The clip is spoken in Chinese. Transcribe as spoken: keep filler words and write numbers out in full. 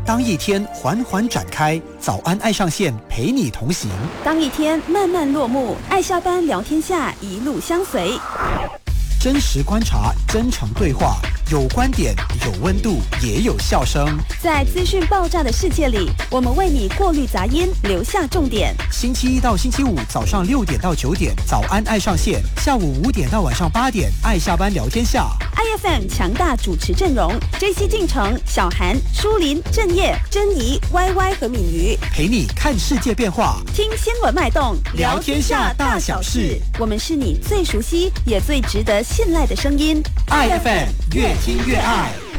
当一天缓缓展开，早安爱上线陪你同行； 当一天慢慢落幕，爱下班聊天下一路相随。 真实观察，真诚对话，有观点，有温度，也有笑声。 在资讯爆炸的世界里，我们为你过滤杂音，留下重点。 星期一到星期五早上六点到九点，早安爱上线；下午五点到晚上八点，爱下班聊天下。 I F M 强大主持阵容 ：J C 进城、小韩、舒林、郑业、珍妮、Y Y 和敏瑜， 陪你看世界变化， 听新闻脉动， 聊天下大小事。 我们是你最熟悉也最值得信赖的声音。 I F M 越听越爱。